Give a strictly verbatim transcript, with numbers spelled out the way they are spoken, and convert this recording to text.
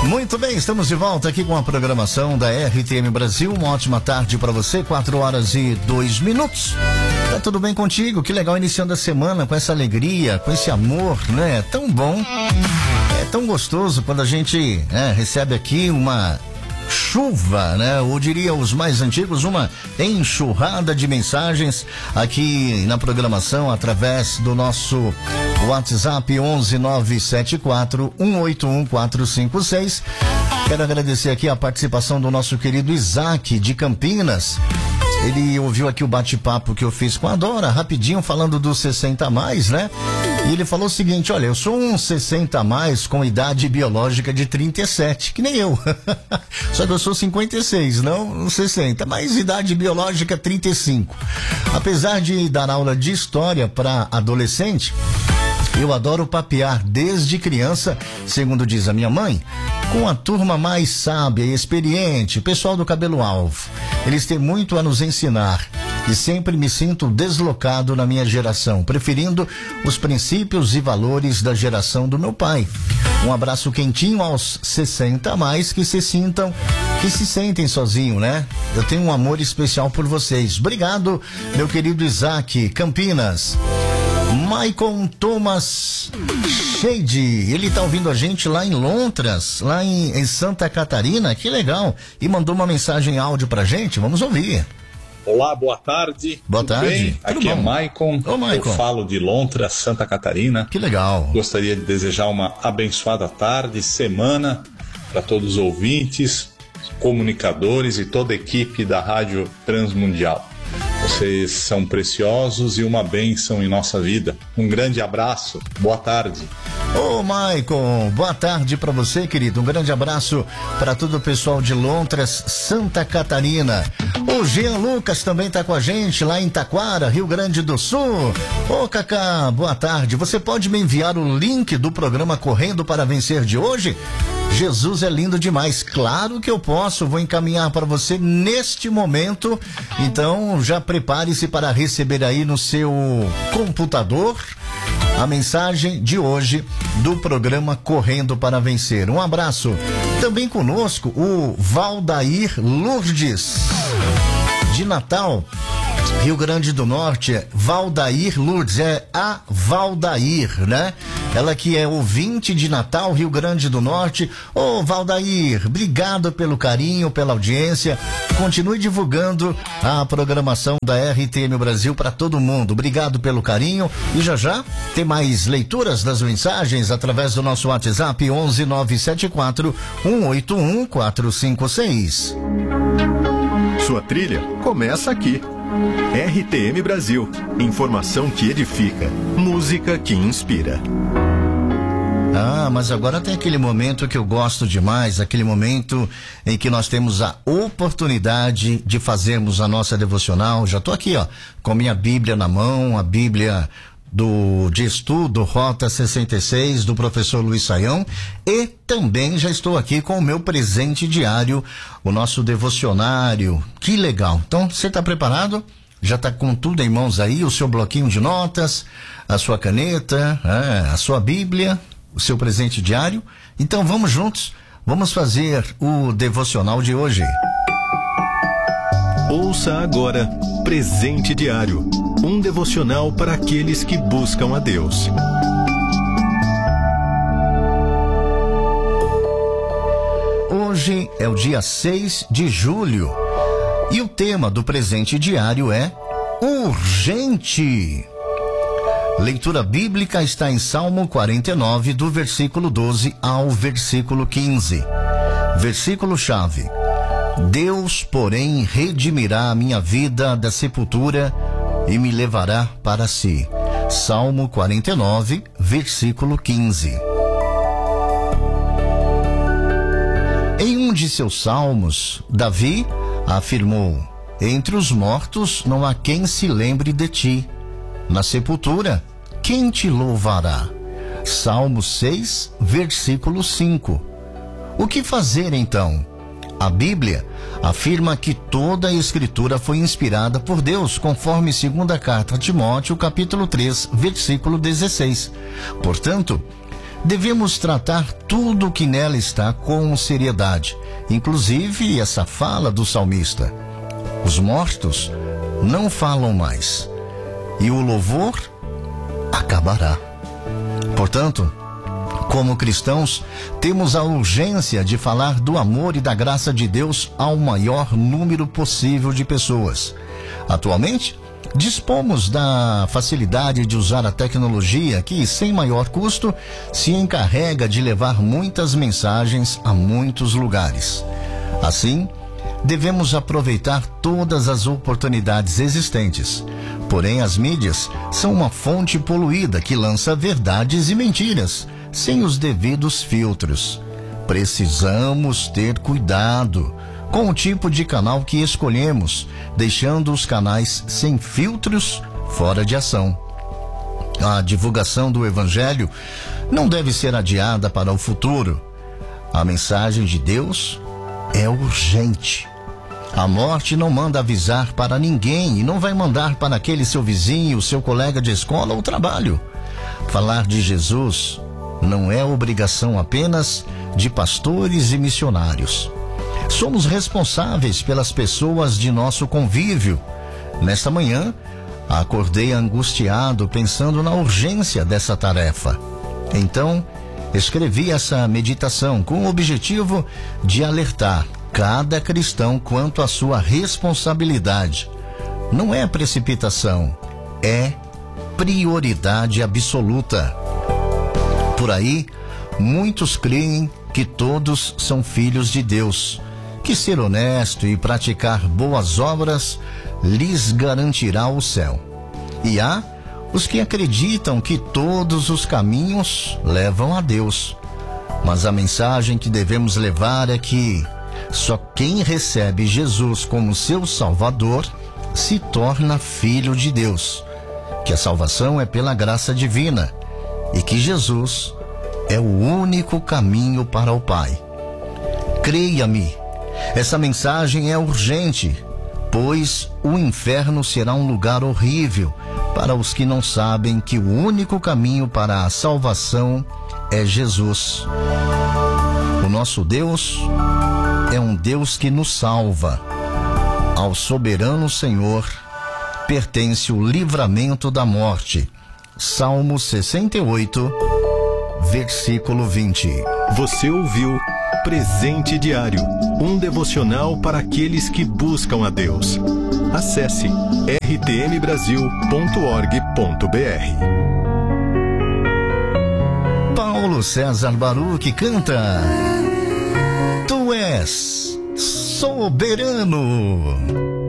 Muito bem, estamos de volta aqui com a programação da R T M Brasil. Uma ótima tarde para você, quatro horas e dois minutos. Tá tudo bem contigo? Que legal iniciando a semana com essa alegria, com esse amor, né? É tão bom, é tão gostoso quando a gente é, recebe aqui uma chuva, né? Ou diria os mais antigos, uma enxurrada de mensagens aqui na programação através do nosso WhatsApp onze nove sete quatro um oito um quatro cinco seis. Quero agradecer aqui a participação do nosso querido Isaac de Campinas. Ele ouviu aqui o bate-papo que eu fiz com a Dora, rapidinho, falando dos sessenta a mais, né? E ele falou o seguinte: olha, eu sou um sessenta a mais com idade biológica de trinta e sete, que nem eu. Só que eu sou cinquenta e seis, não sessenta, mas idade biológica trinta e cinco. Apesar de dar aula de história para adolescente, eu adoro papear desde criança, segundo diz a minha mãe, com a turma mais sábia e experiente, pessoal do cabelo alvo. Eles têm muito a nos ensinar e sempre me sinto deslocado na minha geração, preferindo os princípios e valores da geração do meu pai. Um abraço quentinho aos sessenta a mais que se sintam, que se sentem sozinhos, né? Eu tenho um amor especial por vocês. Obrigado, meu querido Isaac, Campinas. Maicon Thomas Shade, ele tá ouvindo a gente lá em Lontras, lá em, em Santa Catarina, que legal, e mandou uma mensagem áudio pra gente, vamos ouvir. Olá, boa tarde. Boa Tudo tarde. Bem? Tudo Aqui bom? é Maicon. Ô, Maicon. Eu falo de Lontras, Santa Catarina. Que legal. Gostaria de desejar uma abençoada tarde, semana para todos os ouvintes, comunicadores e toda a equipe da Rádio Transmundial. Vocês são preciosos e uma bênção em nossa vida. Um grande abraço, boa tarde. Ô, Maicon, boa tarde para você, querido. Um grande abraço para todo o pessoal de Lontras, Santa Catarina. O Jean Lucas também tá com a gente lá em Taquara, Rio Grande do Sul. Ô, Cacá, boa tarde. Você pode me enviar o link do programa Correndo para Vencer de hoje? Jesus é lindo demais. Claro que eu posso, vou encaminhar para você neste momento. Então já prepare-se para receber aí no seu computador a mensagem de hoje do programa Correndo para Vencer. Um abraço. Também conosco o Valdair Lourdes, de Natal, Rio Grande do Norte. É Valdair Lourdes, é a Valdair, né? Ela que é ouvinte de Natal, Rio Grande do Norte. Ô, Valdair, obrigado pelo carinho, pela audiência. Continue divulgando a programação da R T M Brasil para todo mundo. Obrigado pelo carinho. E já já tem mais leituras das mensagens através do nosso WhatsApp onze nove sete quatro um oito um quatro cinco seis. Sua trilha começa aqui. R T M Brasil. Informação que edifica. Música que inspira. Ah, mas agora tem aquele momento que eu gosto demais, aquele momento em que nós temos a oportunidade de fazermos a nossa devocional. Já tô aqui, ó, com minha Bíblia na mão, a Bíblia do de estudo Rota sessenta e seis do professor Luiz Saião, e também já estou aqui com o meu presente diário, o nosso devocionário. Que legal. Então, você está preparado? Já está com tudo em mãos aí, o seu bloquinho de notas, a sua caneta, é, a sua Bíblia, o seu presente diário? Então vamos juntos, vamos fazer o devocional de hoje. Ouça agora Presente Diário, um devocional para aqueles que buscam a Deus. Hoje é o dia seis de julho e o tema do presente diário é urgente. Leitura bíblica está em Salmo quarenta e nove, do versículo doze ao versículo quinze. Versículo-chave: Deus, porém, redimirá a minha vida da sepultura e me levará para si. Salmo quarenta e nove, versículo quinze. Em um de seus salmos, Davi afirmou: entre os mortos não há quem se lembre de ti. Na sepultura, quem te louvará? Salmo seis, versículo cinco. O que fazer então? A Bíblia afirma que toda a Escritura foi inspirada por Deus, conforme segunda carta a Timóteo, capítulo três, versículo dezesseis. Portanto, devemos tratar tudo que nela está com seriedade, inclusive essa fala do salmista. Os mortos não falam mais, e o louvor acabará. Portanto, como cristãos, temos a urgência de falar do amor e da graça de Deus ao maior número possível de pessoas. Atualmente, dispomos da facilidade de usar a tecnologia que, sem maior custo, se encarrega de levar muitas mensagens a muitos lugares. Assim, devemos aproveitar todas as oportunidades existentes. Porém, as mídias são uma fonte poluída que lança verdades e mentiras, sem os devidos filtros. Precisamos ter cuidado com o tipo de canal que escolhemos, deixando os canais sem filtros fora de ação. A divulgação do Evangelho não deve ser adiada para o futuro. A mensagem de Deus é urgente. A morte não manda avisar para ninguém e não vai mandar para aquele seu vizinho, seu colega de escola ou trabalho. Falar de Jesus não é obrigação apenas de pastores e missionários. Somos responsáveis pelas pessoas de nosso convívio. Nesta manhã, acordei angustiado pensando na urgência dessa tarefa. Então, escrevi essa meditação com o objetivo de alertar cada cristão quanto à sua responsabilidade. Não é precipitação, é prioridade absoluta. Por aí, muitos creem que todos são filhos de Deus, que ser honesto e praticar boas obras lhes garantirá o céu. E há os que acreditam que todos os caminhos levam a Deus. Mas a mensagem que devemos levar é que só quem recebe Jesus como seu Salvador se torna filho de Deus, que a salvação é pela graça divina e que Jesus é o único caminho para o Pai. Creia-me, essa mensagem é urgente, pois o inferno será um lugar horrível para os que não sabem que o único caminho para a salvação é Jesus. O nosso Deus é um Deus que nos salva. Ao soberano Senhor pertence o livramento da morte. Salmo sessenta e oito, versículo vinte. Você ouviu Presente Diário, um devocional para aqueles que buscam a Deus. Acesse r t m brasil ponto org ponto b r. Paulo César Baruch canta: Tu és soberano.